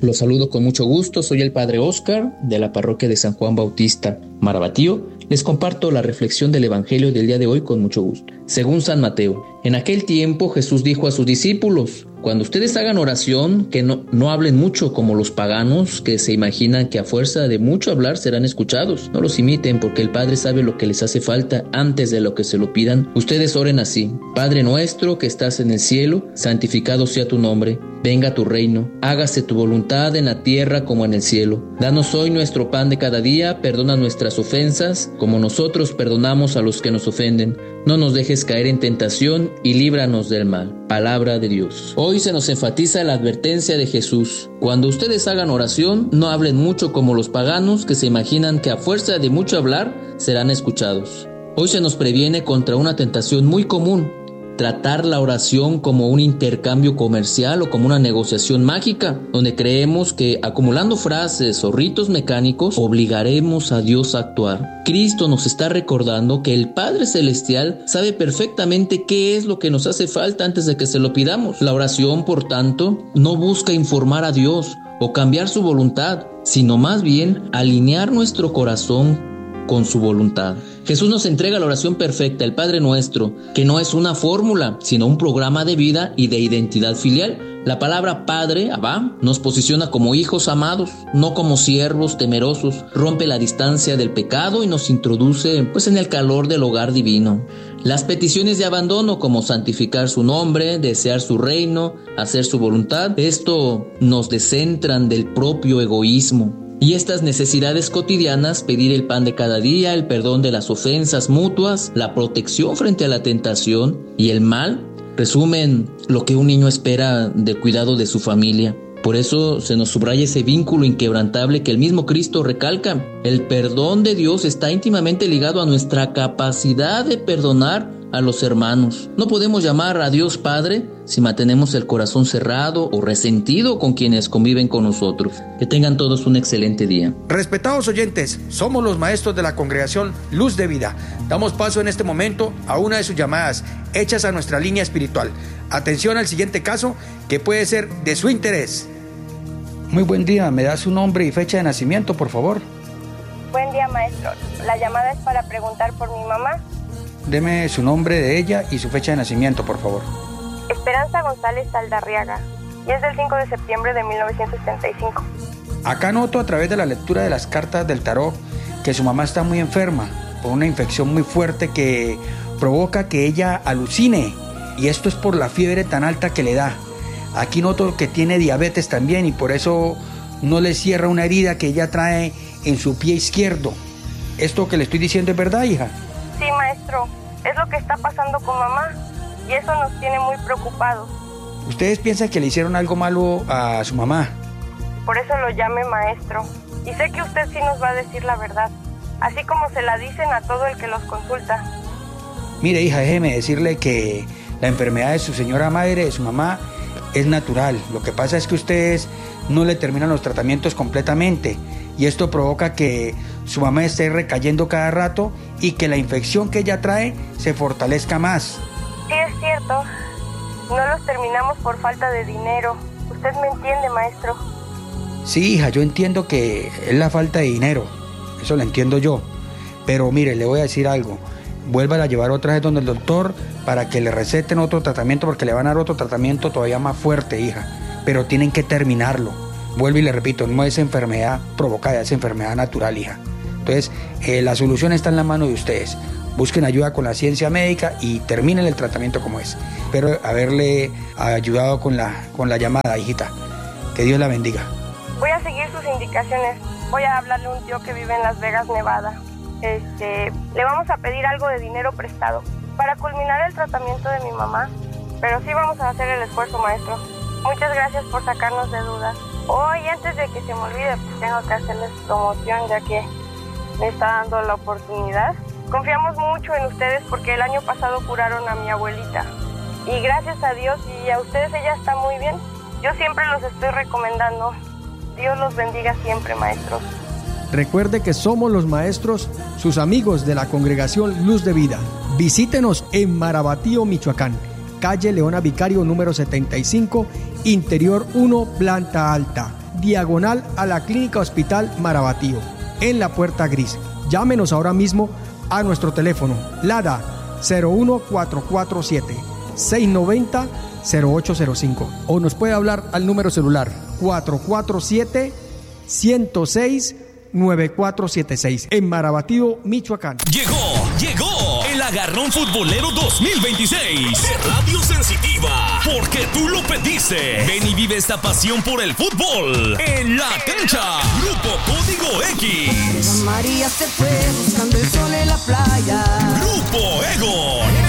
Los saludo con mucho gusto, soy el Padre Óscar de la parroquia de San Juan Bautista, Marabatío. Les comparto la reflexión del Evangelio del día de hoy con mucho gusto. Según San Mateo, en aquel tiempo Jesús dijo a sus discípulos: cuando ustedes hagan oración, que no hablen mucho como los paganos, que se imaginan que a fuerza de mucho hablar serán escuchados. No los imiten, porque el Padre sabe lo que les hace falta antes de lo que se lo pidan. Ustedes oren así: Padre nuestro que estás en el cielo, santificado sea tu nombre. Venga tu reino, hágase tu voluntad en la tierra como en el cielo. Danos hoy nuestro pan de cada día, perdona nuestras ofensas, como nosotros perdonamos a los que nos ofenden. No nos dejes caer en tentación y líbranos del mal. Palabra de Dios. Hoy se nos enfatiza la advertencia de Jesús: cuando ustedes hagan oración, no hablen mucho como los paganos, que se imaginan que a fuerza de mucho hablar serán escuchados. Hoy se nos previene contra una tentación muy común: tratar la oración como un intercambio comercial o como una negociación mágica, donde creemos que acumulando frases o ritos mecánicos obligaremos a Dios a actuar. Cristo nos está recordando que el Padre Celestial sabe perfectamente qué es lo que nos hace falta antes de que se lo pidamos. La oración, por tanto, no busca informar a Dios o cambiar su voluntad, sino más bien alinear nuestro corazón con su voluntad. Jesús nos entrega la oración perfecta, el Padre Nuestro, que no es una fórmula, sino un programa de vida y de identidad filial. La palabra Padre, Abba, nos posiciona como hijos amados, no como siervos temerosos. Rompe la distancia del pecado y nos introduce en el calor del hogar divino. Las peticiones de abandono, como santificar su nombre, desear su reino, hacer su voluntad, esto nos descentran del propio egoísmo. Y estas necesidades cotidianas, pedir el pan de cada día, el perdón de las ofensas mutuas, la protección frente a la tentación y el mal, resumen lo que un niño espera del cuidado de su familia. Por eso se nos subraya ese vínculo inquebrantable que el mismo Cristo recalca. El perdón de Dios está íntimamente ligado a nuestra capacidad de perdonar a los hermanos. No podemos llamar a Dios Padre si mantenemos el corazón cerrado o resentido con quienes conviven con nosotros. Que tengan todos un excelente día. Respetados oyentes, somos los maestros de la congregación Luz de Vida. Damos paso en este momento a una de sus llamadas hechas a nuestra línea espiritual. Atención al siguiente caso que puede ser de su interés. Muy buen día, ¿me da su nombre y fecha de nacimiento, por favor? Buen día, maestro. La llamada es para preguntar por mi mamá. Deme su nombre de ella y su fecha de nacimiento, por favor. Esperanza González Saldarriaga, y es del 5 de septiembre de 1975. Acá noto a través de la lectura de las cartas del tarot que su mamá está muy enferma por una infección muy fuerte que provoca que ella alucine, y esto es por la fiebre tan alta que le da. Aquí noto que tiene diabetes también y por eso no le cierra una herida que ella trae en su pie izquierdo. ¿Esto que le estoy diciendo es verdad, hija? Sí, maestro, es lo que está pasando con mamá y eso nos tiene muy preocupados. ¿Ustedes piensan que le hicieron algo malo a su mamá? Por eso lo llame maestro. Y sé que usted sí nos va a decir la verdad, así como se la dicen a todo el que los consulta. Mire, hija, déjeme decirle que la enfermedad de su señora madre, de su mamá, es natural. Lo que pasa es que ustedes no le terminan los tratamientos completamente y esto provoca que su mamá esté recayendo cada rato y que la infección que ella trae se fortalezca más. Sí, es cierto. No los terminamos por falta de dinero. ¿Usted me entiende, maestro? Sí, hija, yo entiendo que es la falta de dinero. Eso lo entiendo yo. Pero mire, le voy a decir algo. Vuélvala a llevar otra vez donde el doctor para que le receten otro tratamiento, porque le van a dar otro tratamiento todavía más fuerte, hija. Pero tienen que terminarlo. Vuelvo y le repito, no es enfermedad provocada, es enfermedad natural, hija. Entonces, la solución está en la mano de ustedes. Busquen ayuda con la ciencia médica y terminen el tratamiento como es. Espero haberle ayudado con la llamada, hijita. Que Dios la bendiga. Voy a seguir sus indicaciones. Voy a hablarle a un tío que vive en Las Vegas, Nevada. Le vamos a pedir algo de dinero prestado para culminar el tratamiento de mi mamá. Pero sí vamos a hacer el esfuerzo, maestro. Muchas gracias por sacarnos de dudas. Y antes de que se me olvide, pues tengo que hacerles promoción ya que me está dando la oportunidad. Confiamos mucho en ustedes porque el año pasado curaron a mi abuelita. Y gracias a Dios y a ustedes ella está muy bien. Yo siempre los estoy recomendando. Dios los bendiga siempre, maestros. Recuerde que somos los maestros, sus amigos de la Congregación Luz de Vida. Visítenos en Marabatío, Michoacán, calle Leona Vicario número 75, Interior 1, planta alta. diagonal a la Clínica Hospital Marabatío, en la Puerta Gris. Llámenos ahora mismo a nuestro teléfono, LADA 01447 690 0805, o nos puede hablar al número celular 447 106 9476 en Marabatío, Michoacán. Llegó el Agarrón Futbolero 2026 de Radio Sensitiva, porque tú lo pediste. Ven y vive esta pasión por el fútbol en la cancha. Grupo Código X. María se fue buscando el sol en la playa. Grupo Ego.